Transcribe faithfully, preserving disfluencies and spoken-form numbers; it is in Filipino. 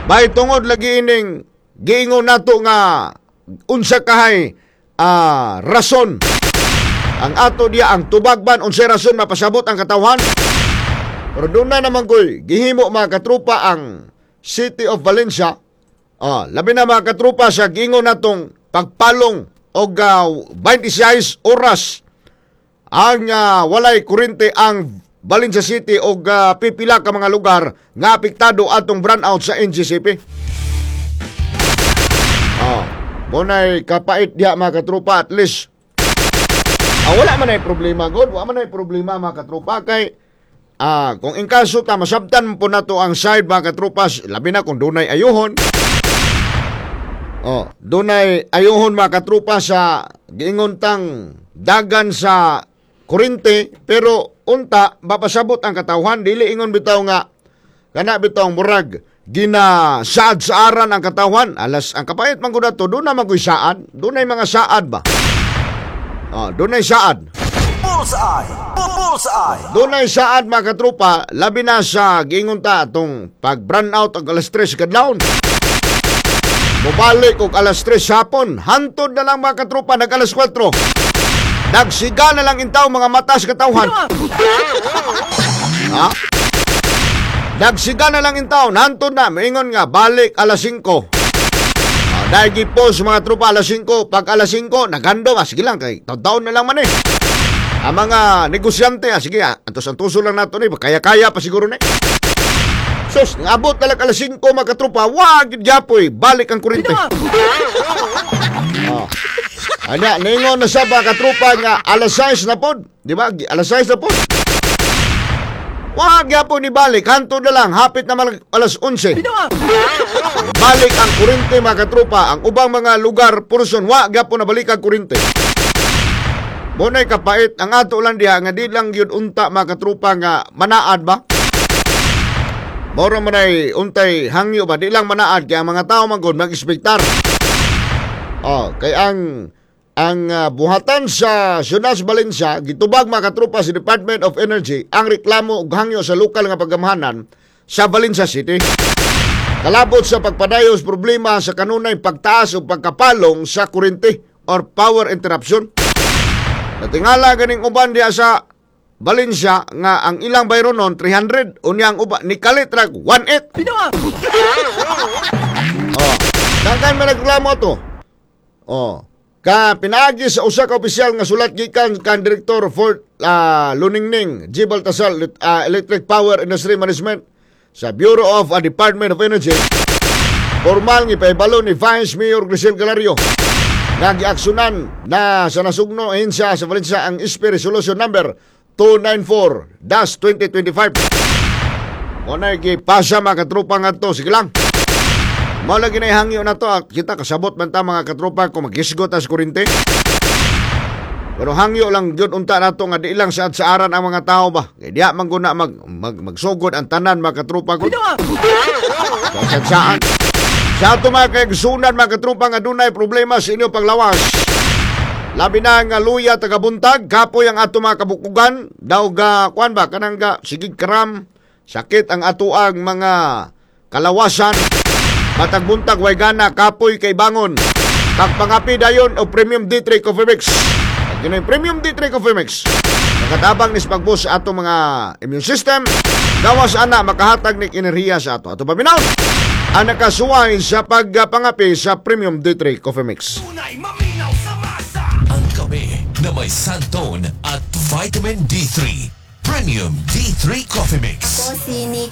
Bay tungod lagi ining giingon nato nga unsa kahay ah, rason ang ato diya ang tubagban unsay rason mapasabot ang katawhan. Pero doon na naman ko'y gihimo mga katrupa ang City of Valencia. Ah, labi na mga katrupa sa giingon natong pagpalong og uh, twenty-six oras ang uh, walay kuryente ang Valencia City og uh, pipila ka mga lugar nga apektado atong brownout sa N G C P. Ah, munay kapait diha mga katrupa, at least ah, wala man ay problema god, wala man ay problema mga katrupa kay ah, kung in kaso ta masabtan po nato ang side mga katrupa, labi na kung dunay ayuhon. Oh, dunay ayuhon mga katrupa sa giingon tang dagan sa kuryente, pero unta mapasabot ang katawhan. Dili ingon bitaw nga kana bitaw murag gina saad saaran ang katawhan. Alas ang kapait man gud ato do na magoy saad, dunay mga saad ba. Oh, dunay saad. Bullseye! Bullseye! Dunay saad mga katrupa, labi na sa giingon ta atong pag brownout og alas tres kadlawon. Mubalik og alas tres hapon, hantod na lang mga katrupa nag alas kwatro. Nagsiga na lang intaw mga mata sa katawhan. Ha? Nagsiga na lang intaw, hantod na, maingon nga, balik alas singko. Ah, dahil gipos mga trupa alas singko, pag alas singko, nagando, ah, sige lang, kay taon na lang man eh. Ang mga negosyante, ah, sige, ah, antos-antuso lang nato eh, kaya-kaya pa siguro na eh. Sus, ngabot na lang alas singko mga trupa, wag, gyapoy, balik ang kurente. Ah. Anya, ningon na sa ba katrupa nga alas sais na pod, di ba? Alas sais na pod. Wag yapon ni balik, hanto na lang, hapit na mal- alas onse. Balik ang kurente mga katrupa, ang ubang mga lugar purson wag yapon na balik ang kurente. Munay kapait ang ato lang diha nga di lang gyud unta mga katrupa nga manaad ba? Moro man ay untay hangyo ba, di lang manaad kaya ang mga tao man gud mag-espektar. Oh, kay ang ang uh, buhatan sa Siyudad Valencia, gitubag mga katrupa sa Department of Energy ang reklamo ug hangyo sa lokal nga pagamahanan sa Valencia City. Kalabot sa pagpadayos problema sa kanunay pagtaas o pagkapalong sa kurente or power interruption. Natingala ganing uban diya sa Valencia nga ang ilang bayronon three hundred, unyang uban ni kalitrag one eight. Oh, dagan man nagreklamo to. Oh, ka pinaagi sa usa ka opisyal nga sulat gikan kan Director Fort uh, Luningning G. Baltasar uh, Electric Power Industry Management sa Bureau of uh, Department of Energy, formal nga paibalo ni Vice Mayor Grisel Galario nga giaksyonan na sa nasugno ahensya sa Valencia ang I S P I Resolution number two ninety-four dash twenty twenty-five. Munay gipasa mga katrupa nga to, sige lang. Mao lagi na ihangyo na to, kita kasabot man ta mga katropa kung magisgot as kurente. Pero hangyo lang jud unta nato nga di lang saad sa aran ang mga tao ba. Kay diha man guna mag, mag magsugod ang tanan mga katropa ko. Sa saan? Sa ato mga kaigsunan mga katropa nga dunay problema sa inyo paglawas. Labi na nga luya tagabuntag, kapoy ang ato mga kabukugan, daw ga kuan ba kanang ga sigig karam, sakit ang ato ang mga kalawasan. Matag buntag way gana kapoy kay bangon. Kag pangapi dayon o Premium D three Coffee Mix. Kini Premium D three Coffee Mix. Nakatabang nis pagbus sa ato mga immune system. Gawas ana makahatag ni enerhiya sa ato. Ato paminaw. Ang nakasuway sa pagpangapi sa Premium D three Coffee Mix. Tunay maminaw sa masa. Ang kape na may Santon at Vitamin D three. Premium D three Coffee Mix. Ako si Nick